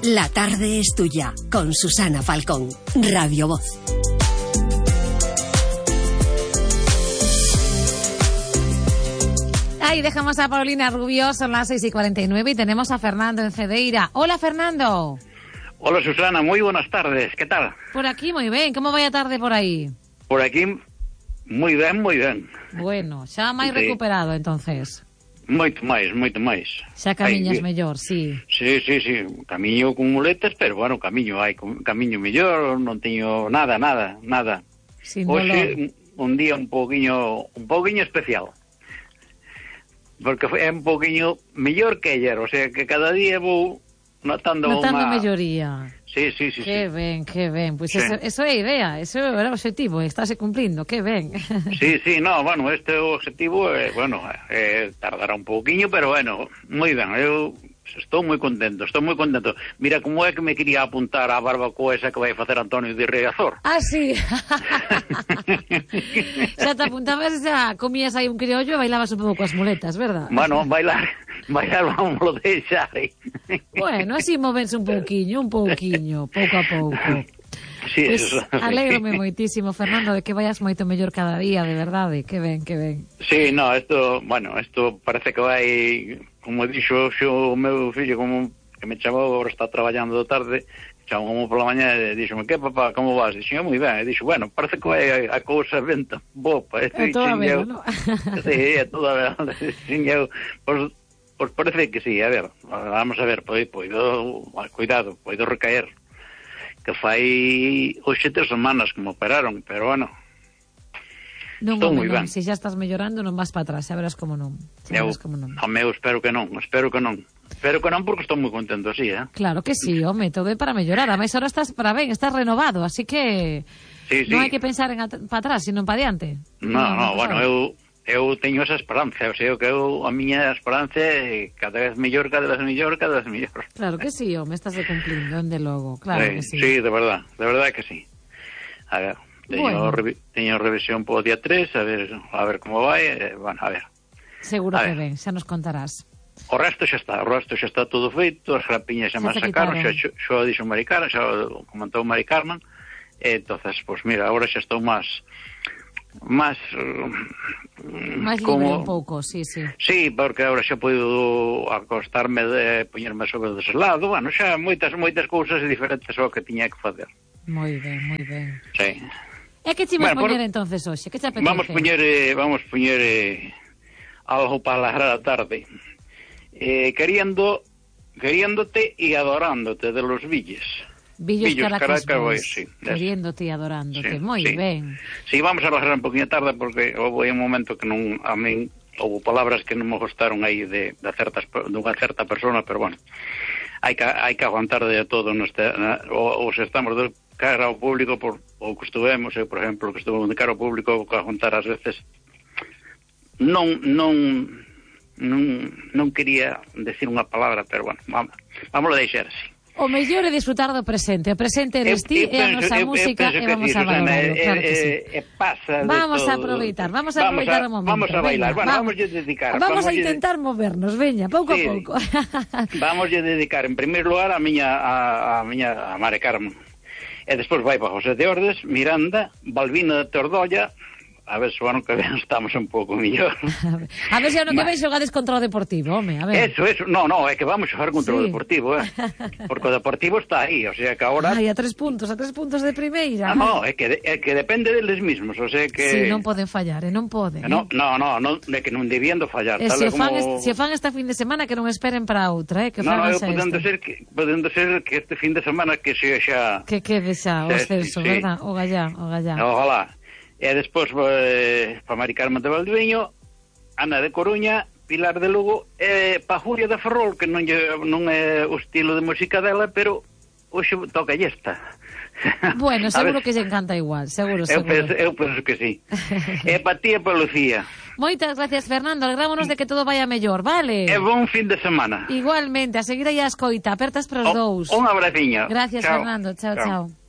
La tarde es tuya, con Susana Falcón, Radio Voz. Ahí dejamos a Paulina Rubio, son las 6:49 y tenemos a Fernando en Cedeira. Hola, Fernando. Hola, Susana, muy buenas tardes, ¿qué tal? Por aquí moi ben, como vai a tarde por aí? Por aquí, moi ben, moi ben. Bueno, xa máis recuperado, entonces. Moito máis. Xa camiñas mellor, sí. Sí, camiño con muletas, pero bueno, camiño mellor, non teño nada. Sin dolor. Hoxe, un día un pouquiño especial. Porque é un pouquiño mellor que ayer, o sea, que cada día vou notando melloría. Sí. Que ben. Pois sí. Eso é a idea, eso é o objetivo, estáse cumplindo, que ben. Sí, no, bueno, este objetivo, tardará un pouquiño, pero bueno, moi ben, eu estou moi contento. Mira, como é que me quería apuntar á barbacoa esa que vai facer Antonio de Riazor. Ah, sí. Xa te apuntabas e xa comías aí un criollo e bailabas un pouco as muletas, verdad? Bueno, bailar vamos lo deixar. Bueno, así movense un pouquiño, pouco a pouco. Sí, pues, eso. Alégrome moitísimo, Fernando, de que vayas moito mellor cada día, de verdade, que ben. Sí, no, isto parece que vai, como dixo o meu fillo, como que me chamou, agora está traballando de tarde, chamou como pola mañá e díxome, que papá, como vas? Dixo, moi ben, e dixo, bueno, parece que vai a cousa venta bopa. É toda vela, non? Sí, é toda vela. Pois parece que sí, a ver, vamos a ver, cuidado, poido recaer. Que fai hoxe 3 semanas que me operaron, pero bueno, estou moi ben. Se xa estás mellorando non vas para atrás, xa verás como non. Espero que non, porque estou moi contento así, Claro que sí, home, todo é para mellorar, a máis ahora estás para ben, estás renovado, así que sí. Non hai que pensar en para atrás, sino para diante. No, bueno, eu teño esa esperanza, o sea, que a miña esperanza é cada vez mellor. Claro que sí, home, estás cumplindo, dende logo, claro que sí. Sí, de verdad que sí. A ver, teño revisión po día 3, a ver como vai, a ver. Seguro que ben, xa nos contarás. O resto xa está todo feito, as rapiñas xa me sacaron, xa dixo Mari Carmen, xa comentou Mari Carmen, e entonces, pues mira, agora xa estou máis libre un pouco, sí. Sí, porque agora xa podo acostarme poñerme sobre o deslado, bueno, xa moitas cousas diferentes ao que tiña que facer. Moi ben. Sí. E que te imos poñer entonces hoxe? Que te apetece? Vamos poñer algo para alegrar a tarde. Queriéndote e adorándote de los Villes. Villos Caracas Boys, sí, queriéndote e adorándote, moi ben. Sí, vamos a bajar un poquinho tarde porque houve un momento que non, a min houve palabras que non me gostaron aí dunha certa persona, pero bueno, hai que aguantar de todo ou se estamos de cara ao público ou que estuvemos, eu por exemplo que estuve de cara ao público, que aguantar ás veces non quería decir unha palabra, pero bueno, vamos a deixar así. O mellor é disfrutar do presente. O presente eres ti e a nosa música e vamos a valorarlo, claro que sí. Vamos a aproveitar o momento. Vamos a bailar, vamos a dedicar. Vamos a intentar movernos, veña, pouco a pouco. Vamos a dedicar en primeiro lugar a Mari Carmen. E despois vai para José de Ordes, Miranda, Balbina de Tordolla. A ver se o ano que ven estamos un pouco mellor. A ver se o ano que ven xogades contra o Deportivo, home, a ver. Eso, no, é que vamos xogar contra o Deportivo, porque o Deportivo está aí, o sea que agora... Ai, a 3 puntos de primeira. No, é que depende deles mismos, o sea que... Sí, non poden fallar, non poden. No, é que non debían fallar. Se o fan esta fin de semana que non esperen para outra, que fan esta. Podendo ser que este fin de semana que sea xa... Que quede xa o ascenso, verdad? O gallá. Ojalá. E despois para Mari Carmen de Valdeviño, Ana de Coruña, Pilar de Lugo e para Julia de Ferrol, que non é o estilo de música dela, pero hoxe toca esta. Bueno, seguro que lle encanta igual, seguro. Eu penso que sí. E para ti e para Lucía. Moitas gracias, Fernando, alegrámonos de que todo vaya mellor, vale? E bon fin de semana. Igualmente, a seguir aí a escoita, apertas para os dous. Un abraciño. Gracias, Fernando, chao.